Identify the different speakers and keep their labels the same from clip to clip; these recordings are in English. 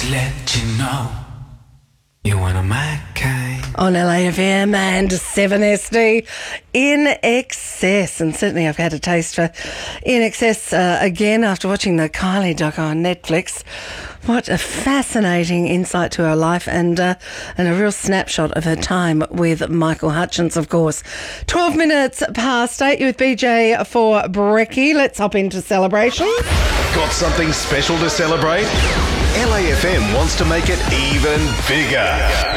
Speaker 1: to let you know you're one of my kind.
Speaker 2: On LAFM and 7SD, In Excess. And certainly I've had a taste for In Excess again after watching the Kylie doc on Netflix. What a fascinating insight to her life and a real snapshot of her time with Michael Hutchence, of course. 12 minutes past 8, you with BJ for Brekkie. Let's hop into celebration.
Speaker 3: Got something special to celebrate? LAFM wants to make it even bigger.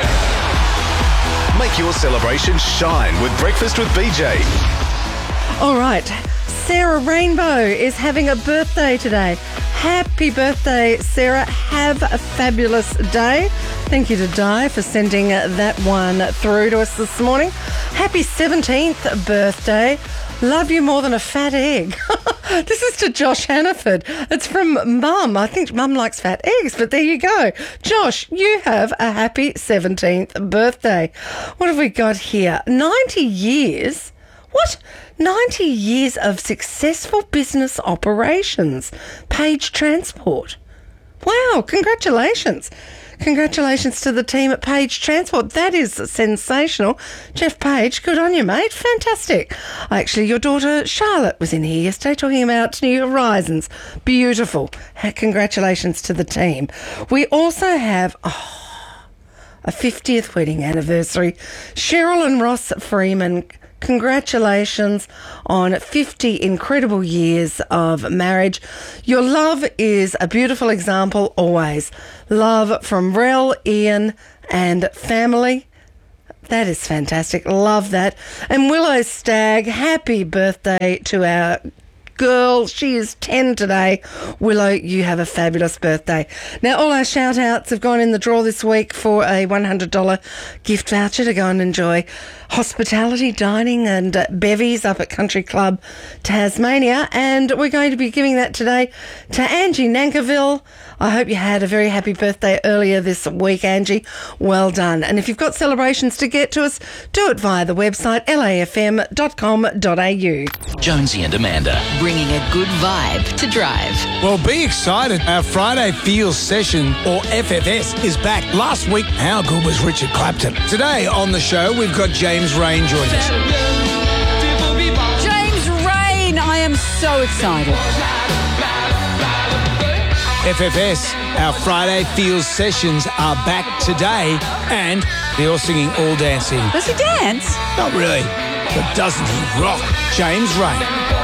Speaker 3: Make your celebration shine with Breakfast with BJ.
Speaker 2: All right, Sarah Rainbow is having a birthday today. Happy birthday, Sarah. Have a fabulous day. Thank you to Di for sending that one through to us this morning. Happy 17th birthday. Love you more than a fat egg. This is to Josh Hannaford. It's from Mum. I think Mum likes fat eggs, but there you go. Josh, you have a happy 17th birthday. What have we got here? 90 years? What? 90 years of successful business operations. Page Transport. Wow, congratulations. Congratulations to the team at Page Transport. That is sensational. Jeff Page, good on you, mate. Fantastic. Actually, your daughter Charlotte was in here yesterday talking about New Horizons. Beautiful. Congratulations to the team. We also have a 50th wedding anniversary. Cheryl and Ross Freeman, congratulations on 50 incredible years of marriage. Your love is a beautiful example always. Love from Rel, Ian and family. That is fantastic. Love that. And Willow Stagg, happy birthday to our girl. She is 10 today. Willow, you have a fabulous birthday. Now, all our shout-outs have gone in the draw this week for a $100 gift voucher to go and enjoy hospitality, dining and bevies up at Country Club Tasmania. And we're going to be giving that today to Angie Nankiville. I hope you had a very happy birthday earlier this week, Angie. Well done. And if you've got celebrations to get to us, do it via the website lafm.com.au.
Speaker 4: Jonesy and Amanda, bringing a good vibe to drive.
Speaker 5: Well, be excited. Our Friday Feels session, or FFS, is back. Last week, how good was Richard Clapton? Today on the show, we've got James Rain joining us.
Speaker 6: James Rain, I am so excited.
Speaker 5: FFS, our Friday Feels sessions are back today, and they're all singing, all dancing.
Speaker 6: Does he dance?
Speaker 5: Not really, but doesn't he rock? James Rain.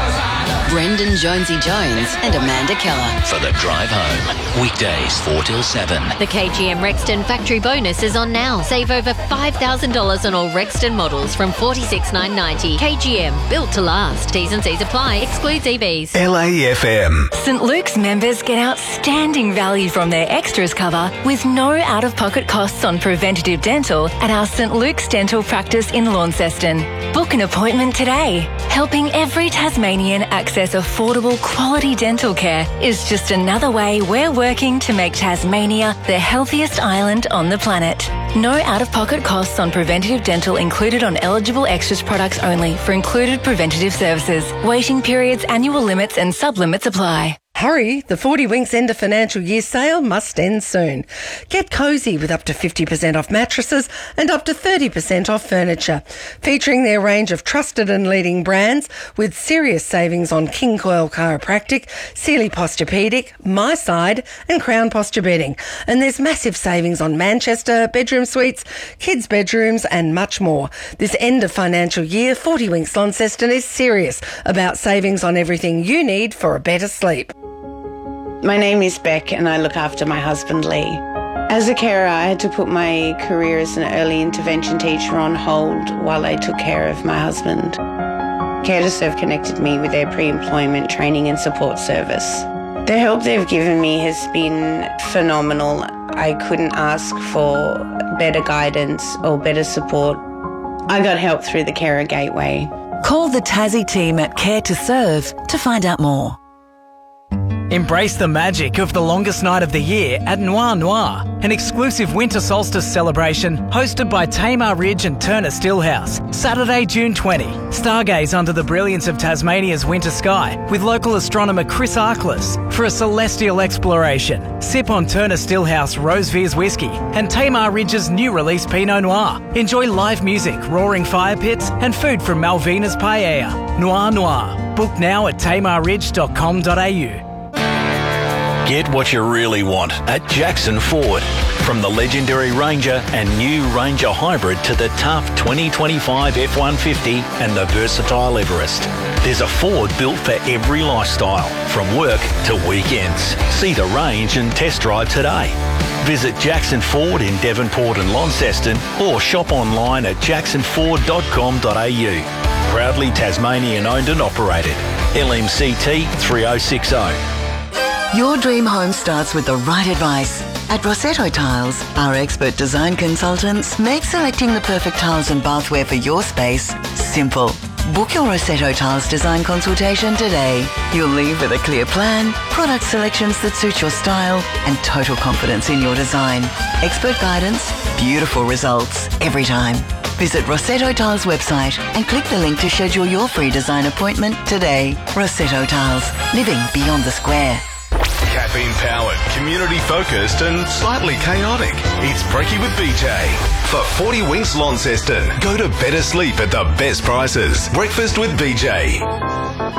Speaker 4: Brendan Jonesy Jones and Amanda Keller. For the drive home. Weekdays 4 till 7.
Speaker 7: The KGM Rexton factory bonus is on now. Save over $5,000 on all Rexton models from $46,990. KGM, built to last. T's and C's apply. Excludes EVs.
Speaker 3: LAFM.
Speaker 8: St Luke's members get outstanding value from their extras cover with no out-of-pocket costs on preventative dental at our St Luke's Dental Practice in Launceston. Book an appointment today. Helping every Tasmanian access affordable quality dental care is just another way we're working to make Tasmania the healthiest island on the planet. No out-of-pocket costs on preventative dental included on eligible extras products only for included preventative services. Waiting periods, annual limits and sub-limits apply.
Speaker 2: Hurry, the 40 Winks end of financial year sale must end soon. Get cosy with up to 50% off mattresses and up to 30% off furniture. Featuring their range of trusted and leading brands with serious savings on King Coil Chiropractic, Sealy Posturepedic, My Side and Crown Posture Bedding. And there's massive savings on Manchester, bedroom suites, kids' bedrooms and much more. This end of financial year, 40 Winks Launceston is serious about savings on everything you need for a better sleep.
Speaker 9: My name is Beck and I look after my husband Lee. As a carer, I had to put my career as an early intervention teacher on hold while I took care of my husband. Care to Serve connected me with their pre-employment training and support service. The help they've given me has been phenomenal. I couldn't ask for better guidance or better support. I got help through the Carer Gateway.
Speaker 8: Call the Tassie team at Care to Serve to find out more.
Speaker 10: Embrace the magic of the longest night of the year at Noir Noir, an exclusive winter solstice celebration hosted by Tamar Ridge and Turner Stillhouse. Saturday, June 20. Stargaze under the brilliance of Tasmania's winter sky with local astronomer Chris Arkless for a celestial exploration. Sip on Turner Stillhouse Rosevears whiskey and Tamar Ridge's new release Pinot Noir. Enjoy live music, roaring fire pits and food from Malvina's Paella. Noir Noir. Book now at tamarridge.com.au.
Speaker 11: Get what you really want at Jackson Ford. From the legendary Ranger and new Ranger Hybrid to the tough 2025 F-150 and the versatile Everest. There's a Ford built for every lifestyle, from work to weekends. See the range and test drive today. Visit Jackson Ford in Devonport and Launceston or shop online at jacksonford.com.au. Proudly Tasmanian owned and operated. LMCT 3060.
Speaker 12: Your dream home starts with the right advice. At Rossetto Tiles, our expert design consultants make selecting the perfect tiles and bathware for your space simple. Book your Rossetto Tiles design consultation today. You'll leave with a clear plan, product selections that suit your style, and total confidence in your design. Expert guidance, beautiful results every time. Visit Rossetto Tiles website and click the link to schedule your free design appointment today. Rossetto Tiles, living beyond the square.
Speaker 3: Caffeine-powered, community-focused and slightly chaotic. It's Brekkie with BJ. For 40 Winks Launceston, go to better sleep at the best prices. Breakfast with BJ.